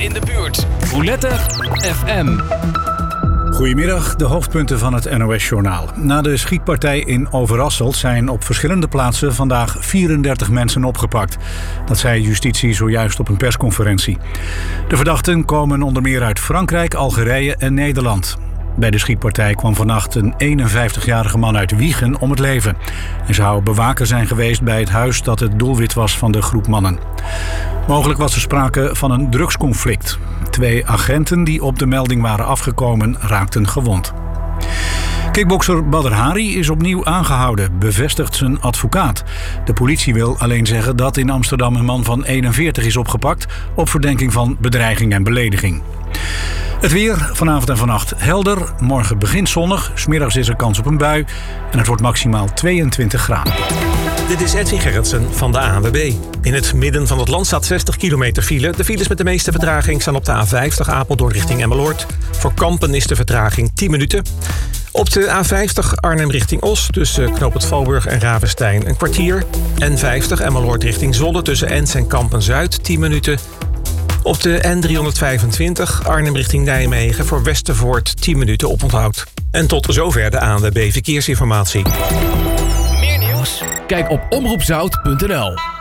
in de buurt. Roulette FM. Goedemiddag, de hoofdpunten van het NOS-journaal. Na de schietpartij in Overasselt zijn op verschillende plaatsen vandaag 34 mensen opgepakt. Dat zei justitie zojuist op een persconferentie. De verdachten komen onder meer uit Frankrijk, Algerije en Nederland. Bij de schietpartij kwam vannacht een 51-jarige man uit Wijchen om het leven. Hij zou bewaker zijn geweest bij het huis dat het doelwit was van de groep mannen. Mogelijk was er sprake van een drugsconflict. 2 agenten die op de melding waren afgekomen raakten gewond. Kickbokser Badr Hari is opnieuw aangehouden, bevestigt zijn advocaat. De politie wil alleen zeggen dat in Amsterdam een man van 41 is opgepakt op verdenking van bedreiging en belediging. Het weer, vanavond en vannacht helder. Morgen begint zonnig, 's middags is er kans op een bui en het wordt maximaal 22 graden. Dit is Edwin Gerritsen van de ANWB. In het midden van het land staat 60 kilometer file. De files met de meeste vertraging staan op de A50 Apeldoorn richting Emmeloord. Voor Kampen is de vertraging 10 minuten. Op de A50 Arnhem richting Os tussen Knoop het Valburg en Ravenstein een kwartier. N50 Emmeloord richting Zwolle tussen Ens en Kampen-Zuid 10 minuten. Op de N325 Arnhem richting Nijmegen voor Westervoort 10 minuten oponthoud. En tot zover de ANWB Verkeersinformatie. Meer nieuws? Kijk op omroepzout.nl.